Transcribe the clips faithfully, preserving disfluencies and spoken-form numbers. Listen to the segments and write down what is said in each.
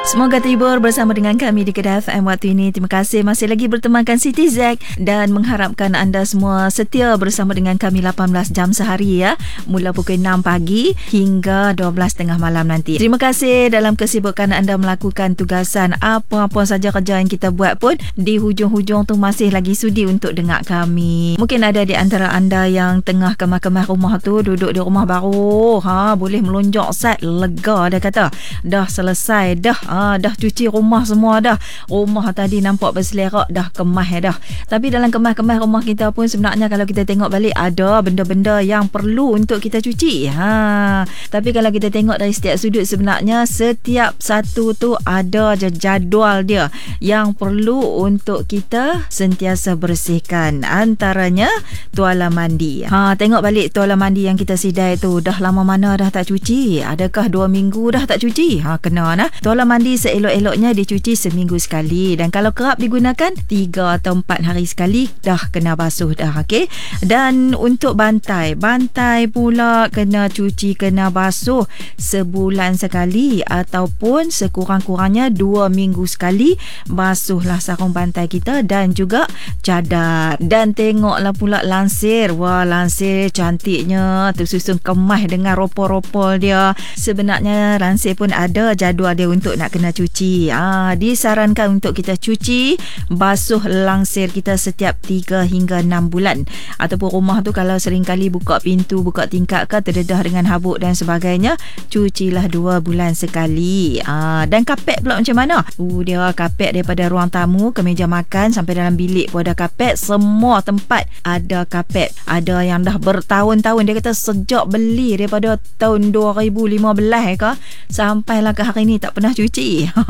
Semoga terhibur bersama dengan kami di Kedah F M waktu ini. Terima kasih masih lagi bertemankan Siti Zack dan mengharapkan anda semua setia bersama dengan kami lapan belas jam sehari ya. Mula pukul enam pagi hingga dua belas tengah malam nanti. Terima kasih dalam kesibukan anda melakukan tugasan apa-apa saja kerja yang kita buat pun di hujung-hujung tu masih lagi sudi untuk dengar kami. Mungkin ada di antara anda yang tengah kemah-kemah rumah tu, duduk di rumah baru, ha boleh melonjak sat lega dah kata. Dah selesai dah. Ah, dah cuci rumah semua dah. Rumah tadi nampak berselerak dah, kemah dah. Tapi dalam kemah-kemah rumah kita pun sebenarnya kalau kita tengok balik ada benda-benda yang perlu untuk kita cuci. Ha. Tapi kalau kita tengok dari setiap sudut sebenarnya setiap satu tu ada je jadual dia yang perlu untuk kita sentiasa bersihkan. Antaranya tuala mandi. Ha, tengok balik tuala mandi yang kita sidai tu dah lama mana dah tak cuci? Adakah dua minggu dah tak cuci? Ha, kena nah. Tuala mandi seelok-eloknya dicuci seminggu sekali, dan kalau kerap digunakan tiga atau empat hari sekali dah kena basuh dah, okey. Dan untuk bantai, bantai pula kena cuci, kena basuh sebulan sekali ataupun sekurang-kurangnya dua minggu sekali. Basuhlah sarung bantai kita dan juga cadar. Dan tengoklah pula lansir. Wah, lansir cantiknya tersusun kemas dengan ropol-ropol dia. Sebenarnya lansir pun ada jadual dia untuk nak kena cuci. Ah, disarankan untuk kita cuci, basuh langsir kita setiap tiga hingga enam bulan. Ataupun rumah tu kalau sering kali buka pintu, buka tingkap ke terdedah dengan habuk dan sebagainya, cucilah dua bulan sekali. Ah, dan kapet pula macam mana? Uh, dia kapet daripada ruang tamu ke meja makan sampai dalam bilik pun ada kapet. Semua tempat ada kapet. Ada yang dah bertahun-tahun, dia kata sejak beli daripada tahun dua ribu lima belas ke sampailah ke hari ni tak pernah cuci.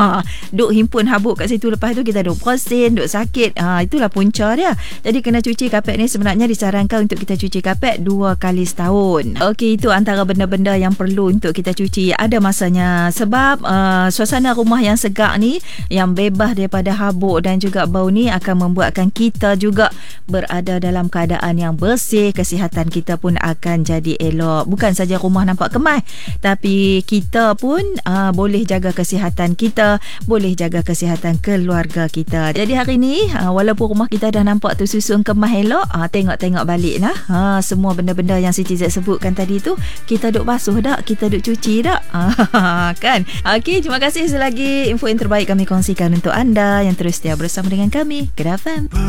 Duk himpun habuk kat situ, lepas tu kita duk bersin, duk sakit. Ha, itulah punca dia. Jadi kena cuci kapet ni. Sebenarnya disarankan untuk kita cuci kapet dua kali setahun. Okey, itu antara benda-benda yang perlu untuk kita cuci. Ada masanya sebab uh, suasana rumah yang segar ni, yang bebas daripada habuk dan juga bau ni akan membuatkan kita juga berada dalam keadaan yang bersih. Kesihatan kita pun akan jadi elok. Bukan saja rumah nampak kemas, tapi kita pun uh, boleh jaga kesihatan kita, boleh jaga kesihatan keluarga kita. Jadi hari ni walaupun rumah kita dah nampak tersusun kemas elok, tengok-tengok balik lah, semua benda-benda yang Siti Zack sebutkan tadi tu kita duk basuh dak, kita duk cuci dak, kan? Okey, terima kasih selagi info yang terbaik kami kongsikan untuk anda yang terus setia bersama dengan kami Kedah F M.